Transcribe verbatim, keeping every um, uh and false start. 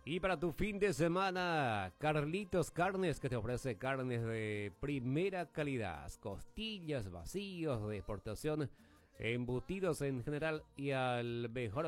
Y para tu fin de semana, Carlitos Carnes, que te ofrece carnes de primera calidad, costillas, vacíos de exportación, embutidos en general y al mejor